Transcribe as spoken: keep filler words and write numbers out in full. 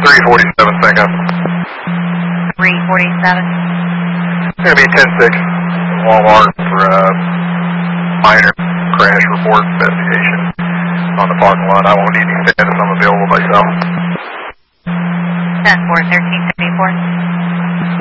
three forty-seven, second. three forty-seven. It's going to be ten six Walmart for a minor crash report investigation on the parking lot. I won't need any status. I'm available myself.